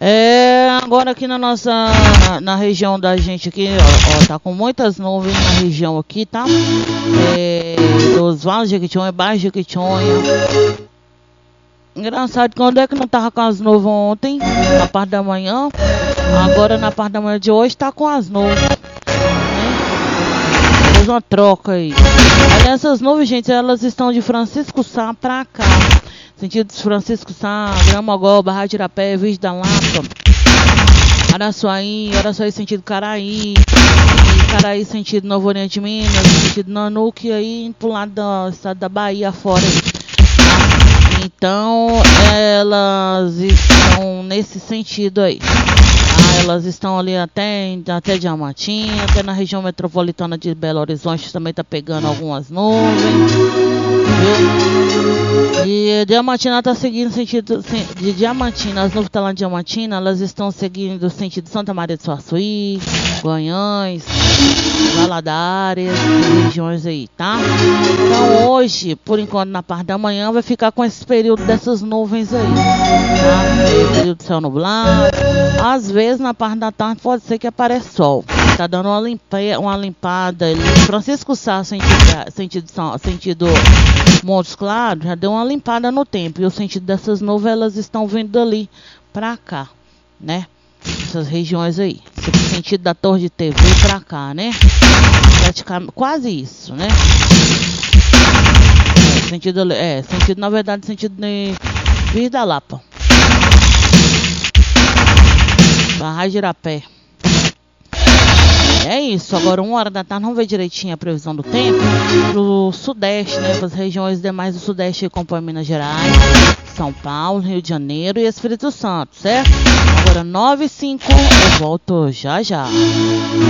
Agora aqui na região da gente aqui, ó, tá com muitas nuvens na região aqui, tá? Dos Vales de Jequitinhonha, Baixo de Jequitinhonha. Engraçado que onde é que não tava com as nuvens ontem, na parte da manhã, agora na parte da manhã de hoje tá com as nuvens, né? Fez uma troca aí. Olha, essas nuvens, gente, elas estão de Francisco Sá pra cá. Sentido de Francisco Sá, Gramogol, Barra de Irapé, Virgem da Lapa, Araçuaí sentido Caraí, Caraí sentido Novo Oriente de Minas, sentido Nanuque, aí pro lado do estado da Bahia fora. Então elas estão nesse sentido aí. Elas estão ali até Diamantina, até na região metropolitana de Belo Horizonte também tá pegando algumas nuvens, viu? E Diamantina tá seguindo o sentido de Diamantina, as nuvens estão lá em Diamantina, elas estão seguindo o sentido de Santa Maria do Suaçuí, Guanhães, Valadares, regiões aí, tá? Então hoje, por enquanto na parte da manhã, vai ficar com esse período dessas nuvens aí, tá? Período de céu nublado. Às vezes na parte da tarde pode ser que apareça sol. Tá dando uma limpada ali. Francisco Sá, sentido Montes Claros, já deu uma limpada no tempo. E o sentido dessas nuvens, elas estão vindo dali pra cá, né? Essas regiões aí. Sentido da Torre de TV pra cá, né? Praticamente quase isso, né? Sentido na verdade, sentido de Virgem da Lapa, Barra de Irapé. É isso, agora 1h da tarde, vamos ver direitinho a previsão do tempo pro sudeste, né, para as regiões demais do sudeste, como Minas Gerais, São Paulo, Rio de Janeiro e Espírito Santo, certo? Agora 9h05, eu volto já.